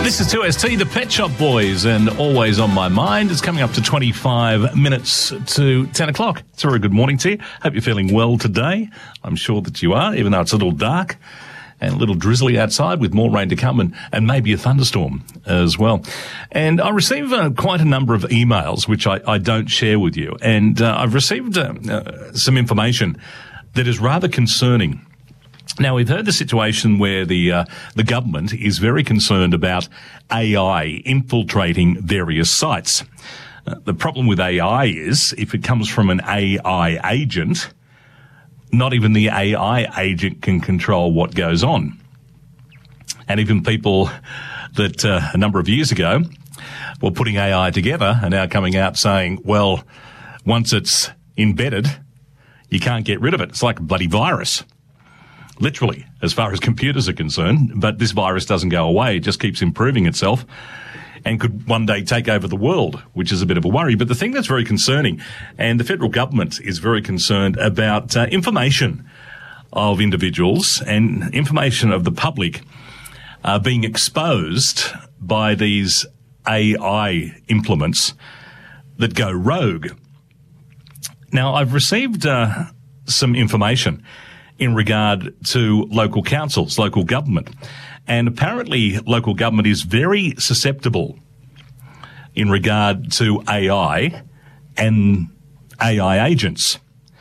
This is 2ST, the Pet Shop Boys, and Always on My Mind. It's coming up to 25 minutes to 10 o'clock. It's a very good morning to you. Hope you're feeling well today. I'm sure that you are, even though it's a little dark and a little drizzly outside with more rain to come and maybe a thunderstorm as well. And I receive quite a number of emails, which I don't share with you. And I've received some information that is rather concerning. Now, we've heard the situation where the government is very concerned about AI infiltrating various sites. The problem with AI is if it comes from an AI agent, not even the AI agent can control what goes on. And even people that a number of years ago were putting AI together are now coming out saying, well, once it's embedded, you can't get rid of it. It's like a bloody virus. Literally, as far as computers are concerned, but this virus doesn't go away. It just keeps improving itself and could one day take over the world, which is a bit of a worry. But the thing that's very concerning, and the federal government is very concerned about information of individuals and information of the public being exposed by these AI implements that go rogue. Now, I've received some information in regard to local councils, local government. And apparently local government is very susceptible in regard to AI and AI agents.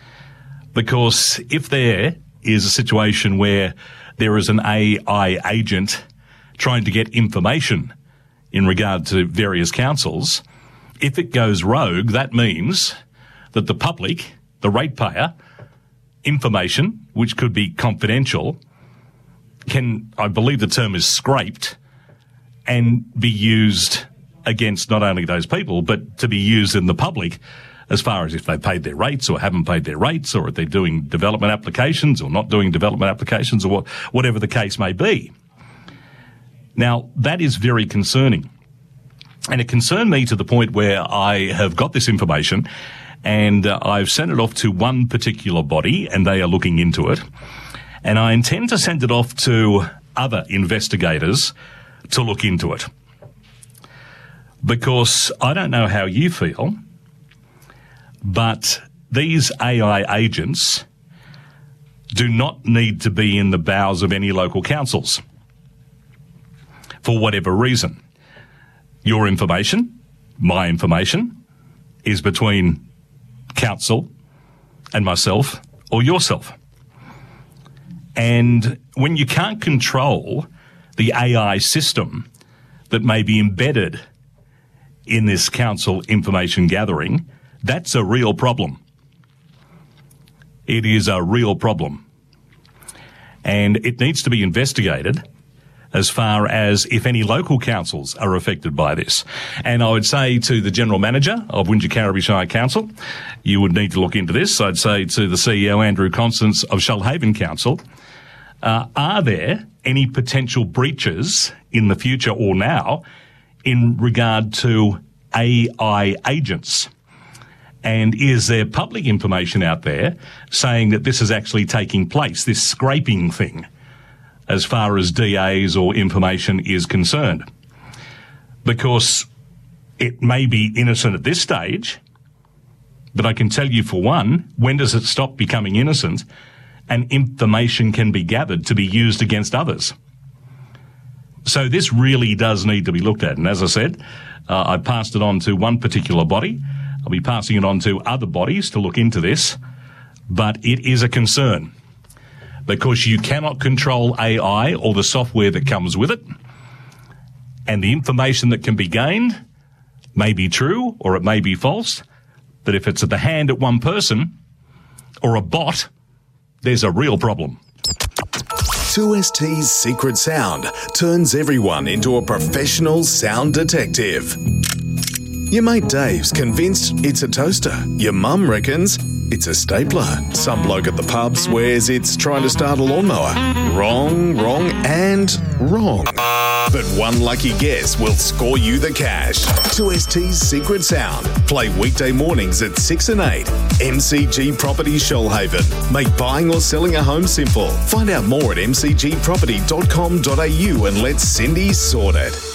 Because if there is a situation where there is an AI agent trying to get information in regard to various councils, if it goes rogue, that means that the public, the ratepayer, information, which could be confidential, can, I believe the term is scraped, and be used against not only those people, but to be used in the public as far as if they paid their rates or haven't paid their rates, or if they're doing development applications or not doing development applications, or whatever the case may be. Now, that is very concerning. And it concerned me to the point where I have got this information and I've sent it off to one particular body, and they are looking into it. And I intend to send it off to other investigators to look into it. Because I don't know how you feel, but these AI agents do not need to be in the bowels of any local councils for whatever reason. Your information, my information, is between council and myself or yourself. And when you can't control the AI system that may be embedded in this council information gathering, that's a real problem. It is a real problem. And it needs to be investigated as far as if any local councils are affected by this. And I would say to the General Manager of Wingecarribee Shire Council, you would need to look into this. I'd say to the CEO, Andrew Constance of Shoalhaven Council, are there any potential breaches in the future or now in regard to AI agents? And is there public information out there saying that this is actually taking place, this scraping thing, as far as DAs or information is concerned? Because it may be innocent at this stage, but I can tell you for one, when does it stop becoming innocent and information can be gathered to be used against others? So this really does need to be looked at. And as I said, I passed it on to one particular body. I'll be passing it on to other bodies to look into this, but it is a concern, because you cannot control AI or the software that comes with it. And the information that can be gained may be true or it may be false. But if it's at the hand of one person or a bot, there's a real problem. 2ST's secret sound turns everyone into a professional sound detective. Your mate Dave's convinced it's a toaster. Your mum reckons it's a stapler. Some bloke at the pub swears it's trying to start a lawnmower. Wrong, wrong, and wrong. But one lucky guess will score you the cash. 2ST's Secret Sound. Play weekday mornings at 6 and 8. MCG Property Shoalhaven. Make buying or selling a home simple. Find out more at mcgproperty.com.au and let Cindy sort it.